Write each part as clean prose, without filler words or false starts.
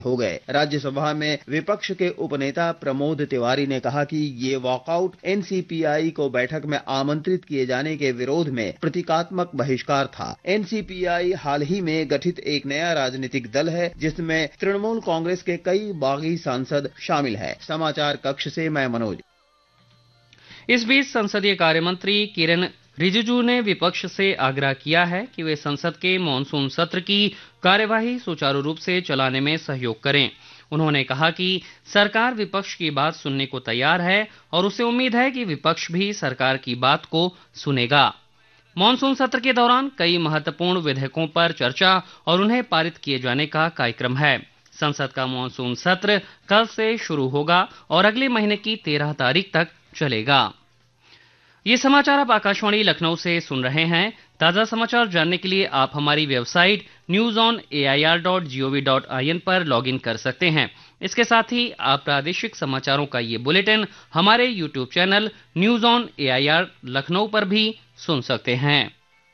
हो गए। राज्यसभा में विपक्ष के उपनेता प्रमोद तिवारी ने कहा कि ये वॉकआउट एनसीपीआई को बैठक में आमंत्रित किए जाने के विरोध में प्रतीकात्मक बहिष्कार था। एनसीपीआई हाल ही में गठित एक नया राजनीतिक दल है जिसमें तृणमूल कांग्रेस के कई बागी सांसद शामिल हैं। समाचार कक्ष से मैं मनोज। इस बीच संसदीय कार्य मंत्री किरेन रिजिजू ने विपक्ष से आग्रह किया है कि वे संसद के मॉनसून सत्र की कार्यवाही सुचारू रूप से चलाने में सहयोग करें। उन्होंने कहा कि सरकार विपक्ष की बात सुनने को तैयार है और उसे उम्मीद है कि विपक्ष भी सरकार की बात को सुनेगा। मॉनसून सत्र के दौरान कई महत्वपूर्ण विधेयकों पर चर्चा और उन्हें पारित किए जाने का कार्यक्रम है। संसद का मॉनसून सत्र कल से शुरू होगा और अगले महीने की 13 तारीख तक चलेगा। ये समाचार आप आकाशवाणी लखनऊ से सुन रहे हैं। ताजा समाचार जानने के लिए आप हमारी वेबसाइट newsonair.gov.in पर लॉगिन कर सकते हैं। इसके साथ ही आप प्रादेशिक समाचारों का ये बुलेटिन हमारे YouTube channel news on AIR Lucknow पर भी सुन सकते हैं।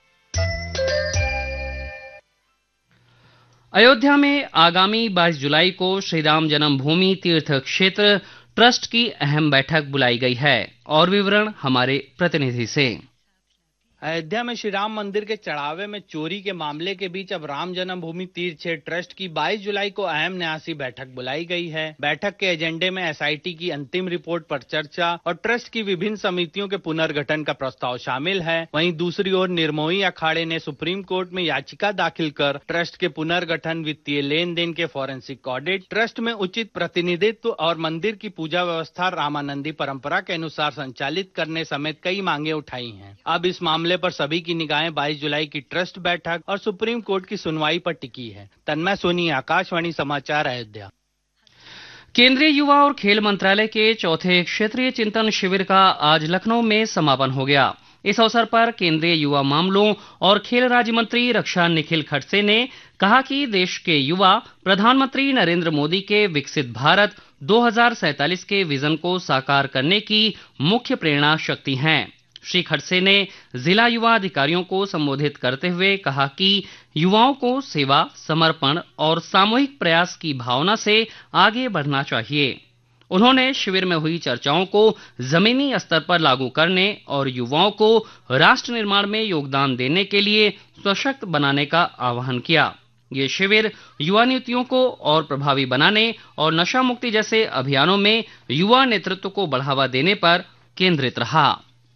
अयोध्या में आगामी 22 जुलाई को श्री राम जन्मभूमि तीर्थ क्षेत्र ट्रस्ट की अहम बैठक बुलाई गई है और विवरण हमारे प्रतिनिधि से। अयोध्या में श्री राम मंदिर के चढ़ावे में चोरी के मामले के बीच अब राम जन्मभूमि तीर्थ क्षेत्र ट्रस्ट की 22 जुलाई को अहम न्यासी बैठक बुलाई गई है। बैठक के एजेंडे में एसआईटी की अंतिम रिपोर्ट पर चर्चा और ट्रस्ट की विभिन्न समितियों के पुनर्गठन का प्रस्ताव शामिल है। वहीं दूसरी ओर निर्मोही अखाड़े ने सुप्रीम कोर्ट में याचिका दाखिल कर ट्रस्ट के पुनर्गठन, वित्तीय लेन देन के फॉरेंसिक ऑडिट, ट्रस्ट में उचित प्रतिनिधित्व और मंदिर की पूजा व्यवस्था रामानंदी परंपरा के अनुसार संचालित करने समेत कई मांगे उठाई हैं। अब इस मामले पर सभी की निगाहें 22 जुलाई की ट्रस्ट बैठक और सुप्रीम कोर्ट की सुनवाई पर टिकी है। तन्मय सोनी, आकाशवाणी समाचार, अयोध्या। केंद्रीय युवा और खेल मंत्रालय के चौथे क्षेत्रीय चिंतन शिविर का आज लखनऊ में समापन हो गया। इस अवसर पर केंद्रीय युवा मामलों और खेल राज्य मंत्री रक्षा निखिल खड़से ने कहा कि देश के युवा प्रधानमंत्री नरेंद्र मोदी के विकसित भारत 2047 के विजन को साकार करने की मुख्य प्रेरणा शक्ति हैं। श्री खड़से ने जिला युवा अधिकारियों को संबोधित करते हुए कहा कि युवाओं को सेवा, समर्पण और सामूहिक प्रयास की भावना से आगे बढ़ना चाहिए। उन्होंने शिविर में हुई चर्चाओं को जमीनी स्तर पर लागू करने और युवाओं को राष्ट्र निर्माण में योगदान देने के लिए सशक्त बनाने का आह्वान किया। ये शिविर युवा नीतियों को और प्रभावी बनाने और नशा मुक्ति जैसे अभियानों में युवा नेतृत्व को बढ़ावा देने पर केंद्रित रहा।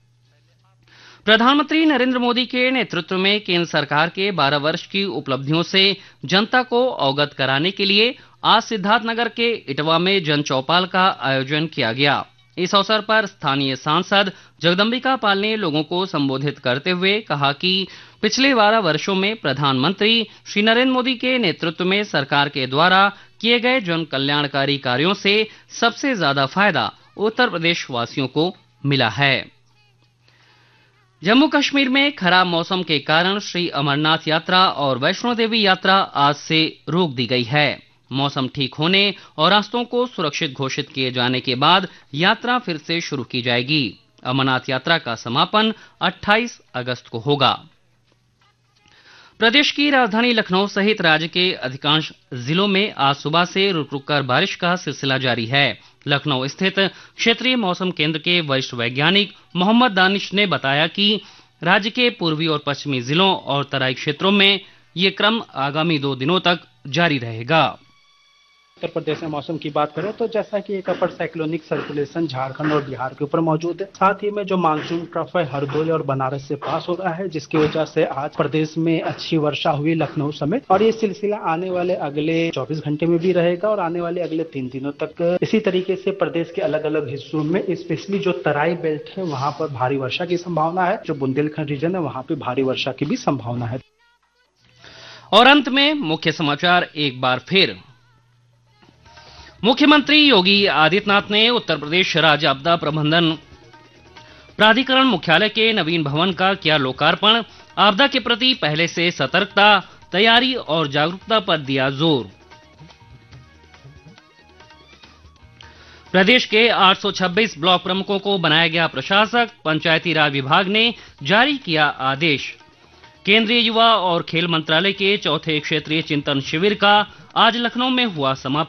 प्रधानमंत्री नरेंद्र मोदी के नेतृत्व में केंद्र सरकार के 12 वर्ष की उपलब्धियों से जनता को अवगत कराने के लिए आज सिद्धार्थनगर के इटवा में जन चौपाल का आयोजन किया गया। इस अवसर पर स्थानीय सांसद जगदम्बिका पाल ने लोगों को संबोधित करते हुए कहा कि पिछले 12 वर्षों में प्रधानमंत्री श्री नरेंद्र मोदी के नेतृत्व में सरकार के द्वारा किए गए जन कल्याणकारी कार्यों से सबसे ज्यादा फायदा उत्तर प्रदेश वासियों को मिला है। जम्मू कश्मीर में खराब मौसम के कारण श्री अमरनाथ यात्रा और वैष्णो देवी यात्रा आज से रोक दी गई है। मौसम ठीक होने और रास्तों को सुरक्षित घोषित किए जाने के बाद यात्रा फिर से शुरू की जाएगी। अमरनाथ यात्रा का समापन 28 अगस्त को होगा। प्रदेश की राजधानी लखनऊ सहित राज्य के अधिकांश जिलों में आज सुबह से रुक रुक कर बारिश का सिलसिला जारी है। लखनऊ स्थित क्षेत्रीय मौसम केंद्र के वरिष्ठ वैज्ञानिक मोहम्मद दानिश ने बताया कि राज्य के पूर्वी और पश्चिमी जिलों और तराई क्षेत्रों में ये क्रम आगामी 2 दिनों तक जारी रहेगा। उत्तर प्रदेश में मौसम की बात करें तो जैसा कि एक अपर साइक्लोनिक सर्कुलेशन झारखंड और बिहार के ऊपर मौजूद है, साथ ही में जो मानसून ट्रफ है हरदोई और बनारस से पास हो रहा है, जिसकी वजह से आज प्रदेश में अच्छी वर्षा हुई लखनऊ समेत, और ये सिलसिला आने वाले अगले 24 घंटे में भी रहेगा और आने वाले अगले 3 दिनों तक इसी तरीके से प्रदेश के अलग अलग हिस्सों में, स्पेशली जो तराई बेल्ट है वहां पर भारी वर्षा की संभावना है। जो बुंदेलखंड रीजन है वहां पर भारी वर्षा की भी संभावना है। और अंत में मुख्य समाचार एक बार फिर। मुख्यमंत्री योगी आदित्यनाथ ने उत्तर प्रदेश राज्य आपदा प्रबंधन प्राधिकरण मुख्यालय के नवीन भवन का किया लोकार्पण। आपदा के प्रति पहले से सतर्कता, तैयारी और जागरूकता पर दिया जोर। प्रदेश के 826 ब्लॉक प्रमुखों को बनाया गया प्रशासक, पंचायती राज विभाग ने जारी किया आदेश। केंद्रीय युवा और खेल मंत्रालय के चौथे क्षेत्रीय चिंतन शिविर का आज लखनऊ में हुआ समापन।